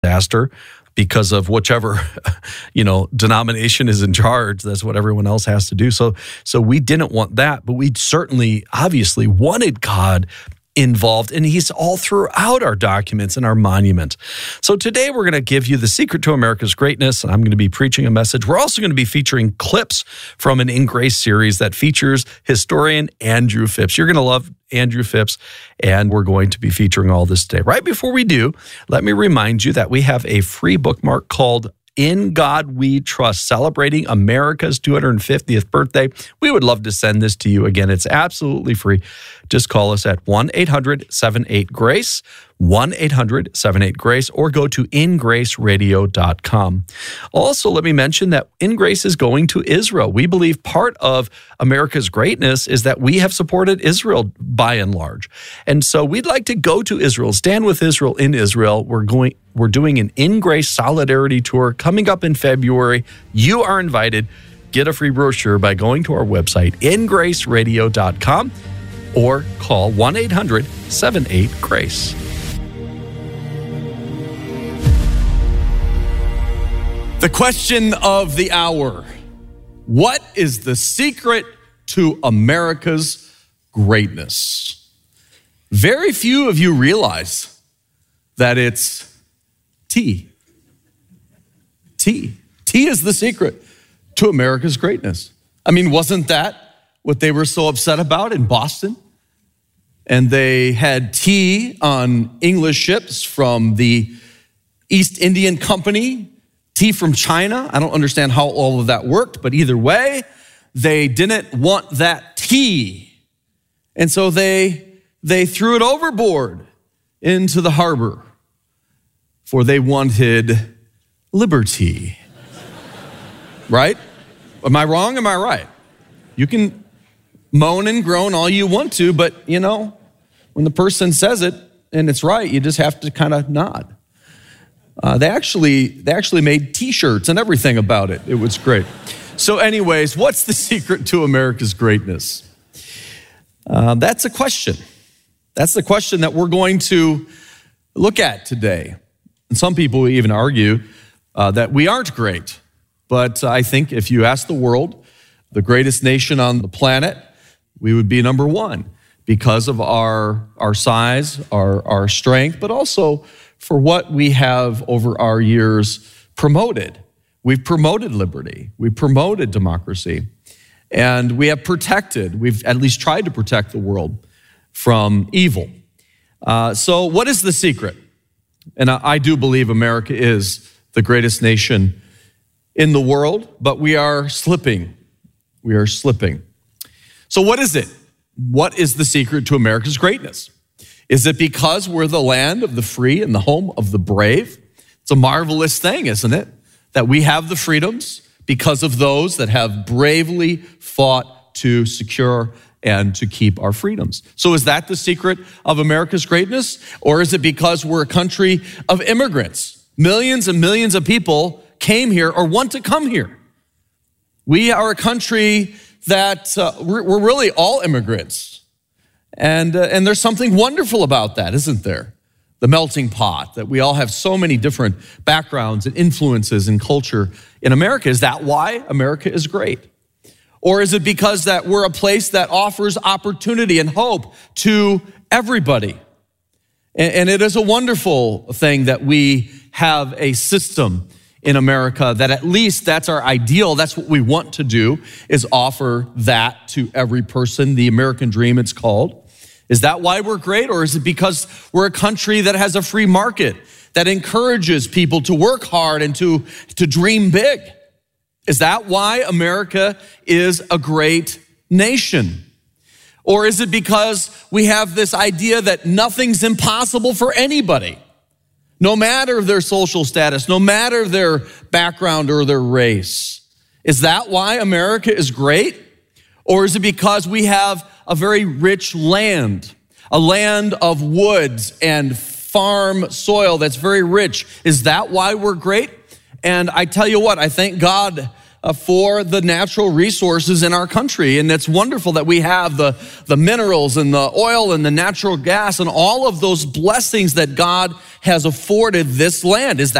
disaster because of whichever, denomination is in charge. That's what everyone else has to do. So we didn't want that, but we certainly, obviously, wanted God involved, and he's all throughout our documents and our monument. So today we're going to give you the secret to America's greatness, and I'm going to be preaching a message. We're also going to be featuring clips from an In Grace series that features historian Andrew Phipps. You're going to love Andrew Phipps, and we're going to be featuring all this today. Right before we do, let me remind you that we have a free bookmark called In God We Trust, celebrating America's 250th birthday. We would love to send this to you. Again, it's absolutely free. Just call us at 1-800-78-GRACE, 1-800-78-GRACE, or go to ingraceradio.com. Also, let me mention that In Grace is going to Israel. We believe part of America's greatness is that we have supported Israel by and large. And so we'd like to go to Israel, stand with Israel in Israel. We're doing an In Grace Solidarity Tour coming up in February. You are invited. Get a free brochure by going to our website, ingraceradio.com, or call 1-800-78-GRACE. The question of the hour: what is the secret to America's greatness? Very few of you realize that it's tea. Tea. Tea is the secret to America's greatness. I mean, wasn't that what they were so upset about in Boston? And they had tea on English ships from the East Indian Company, tea from China. I don't understand how all of that worked, but either way, they didn't want that tea. And so they threw it overboard into the harbor, for they wanted liberty. Right? Am I wrong? Am I right? You can moan and groan all you want to, but when the person says it and it's right, you just have to kind of nod. They actually made T-shirts and everything about it. It was great. So anyways, what's the secret to America's greatness? That's a question. That's the question that we're going to look at today. And some people even argue that we aren't great. But I think if you ask the world, the greatest nation on the planet, we would be number one because of our size, our strength, but also for what we have over our years promoted. We've promoted liberty. We've promoted democracy. And we've at least tried to protect the world from evil. So what is the secret? And I do believe America is the greatest nation in the world, but we are slipping. We are slipping. So what is it? What is the secret to America's greatness? Is it because we're the land of the free and the home of the brave? It's a marvelous thing, isn't it? That we have the freedoms because of those that have bravely fought to secure and to keep our freedoms. So is that the secret of America's greatness? Or is it because we're a country of immigrants? Millions and millions of people came here or want to come here. We are a country that we're really all immigrants. And there's something wonderful about that, isn't there? The melting pot, that we all have so many different backgrounds and influences and culture in America. Is that why America is great? Or is it because that we're a place that offers opportunity and hope to everybody? And it is a wonderful thing that we have a system in America that at least that's our ideal. That's what we want to do, is offer that to every person. The American dream, it's called. Is that why we're great? Or is it because we're a country that has a free market that encourages people to work hard and to dream big? Is that why America is a great nation? Or is it because we have this idea that nothing's impossible for anybody, no matter their social status, no matter their background or their race? Is that why America is great? Or is it because we have a very rich land, a land of woods and farm soil that's very rich? Is that why we're great? And I tell you what, I thank God for the natural resources in our country. And it's wonderful that we have the minerals and the oil and the natural gas and all of those blessings that God has afforded this land. Is that